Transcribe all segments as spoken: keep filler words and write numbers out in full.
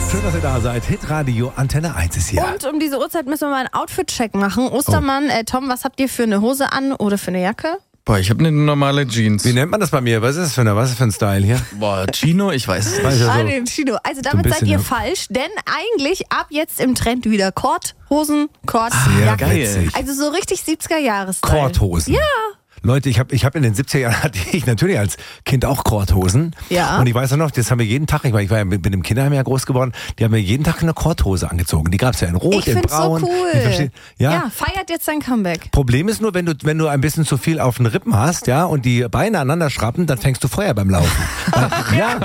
Schön, dass ihr da seid. Hitradio Antenne eins ist hier. Und um diese Uhrzeit müssen wir mal einen Outfit-Check machen. Ostermann, äh, Tom, was habt ihr für eine Hose an oder für eine Jacke? Boah, ich habe eine normale Jeans. Wie nennt man das bei mir? Was ist das für, eine, was ist das für ein Style hier? Boah, Chino, ich weiß es Weiß nicht. ja Ah, so. den Chino. Also damit bisschen, seid ihr ja. falsch, denn eigentlich ab jetzt im Trend wieder Korthosen, Kord, Sehr Jacke. geil. witzig. Also so richtig siebziger-Jahres-Style. Korthosen. Ja. Leute, ich habe ich hab in den siebziger Jahren hatte ich natürlich als Kind auch Korthosen. Ja. Und ich weiß auch noch, das haben wir jeden Tag, ich war, ich war ja mit, mit dem Kinderheim ja groß geworden, die haben mir jeden Tag eine Korthose angezogen. Die gab es ja in Rot, Ich in find's Braun. so cool. in verschieden- ja. Ja, feiert jetzt sein Comeback. Problem ist nur, wenn du, wenn du ein bisschen zu viel auf den Rippen hast, ja, und die Beine aneinander schrappen, dann fängst du Feuer beim Laufen. Weil, ja,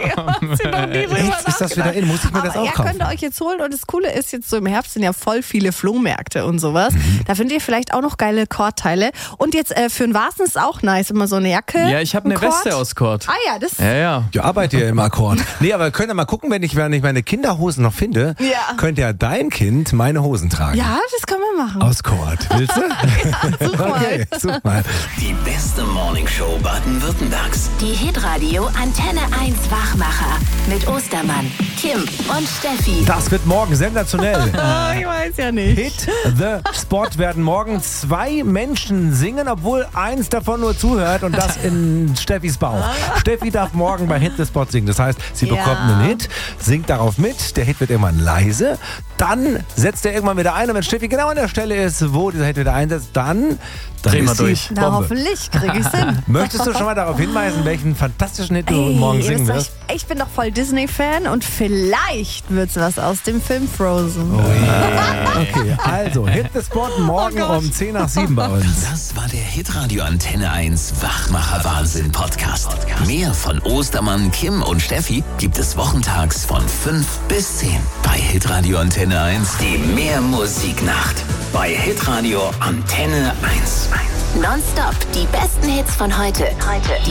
jetzt ist das wieder in, muss ich mir Aber das auch ja, kaufen. könnt ihr euch jetzt holen. Und das Coole ist, jetzt so im Herbst sind ja voll viele Flohmärkte und sowas. Mhm. Da findet ihr vielleicht auch noch geile Kordteile. Und jetzt äh, für den Warzen ist auch nice, immer so eine Jacke. Ja, ich habe eine ein Kord. Weste aus Kord. Ah ja, das Ja, ja. Ich arbeite ja im Akkord. Nee, aber könnt ihr mal gucken, wenn ich, wenn ich meine Kinderhosen noch finde, Ja. könnt ja dein Kind meine Hosen tragen. Ja, das können wir machen. Aus Kord. Willst du? Such mal. Okay, such mal. Die beste Morningshow Baden-Württembergs. Die Hitradio Antenne eins Wachmacher mit Ostermann, Kim und Steffi. Das wird morgen sensationell. Oh, ich weiß ja nicht. Hit the Spot werden morgen zwei Menschen singen, obwohl eins davon nur zuhört und das in Steffis Bauch. Steffi darf morgen bei Hit the Spot singen. Das heißt, sie Ja. bekommt einen Hit, singt darauf mit, der Hit wird irgendwann leise, dann setzt er irgendwann wieder ein und wenn Steffi genau an der Stelle ist, wo dieser Hit wieder einsetzt, dann, dann Drehen wir ist sie durch. Na, Bombe. hoffentlich kriege ich hin. Möchtest du schon mal darauf hinweisen, welchen fantastischen Hit du Ey, morgen ihr singen wisst wirst? doch, ich, ich bin doch voll Disney-Fan und vielleicht wird's was aus dem Film Frozen. Okay, also Hit the Spot morgen Oh Gott. um zehn nach sieben bei uns. Das war der Hitradio Antenne eins Wachmacher Wahnsinn Podcast. Mehr von Ostermann, Kim und Steffi gibt es wochentags von fünf bis zehn bei Hitradio Antenne eins. Die Mehrmusiknacht bei Hitradio Antenne eins. Nonstop die besten Hits von heute. Heute. Die